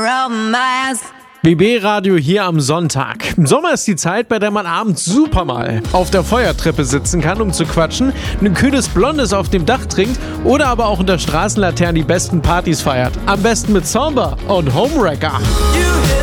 BB Radio hier am Sonntag. Im Sommer ist die Zeit, bei der man abends super mal auf der Feuertreppe sitzen kann, um zu quatschen, ein kühles Blondes auf dem Dach trinkt oder aber auch unter Straßenlaternen die besten Partys feiert. Am besten mit Samba und Homewrecker.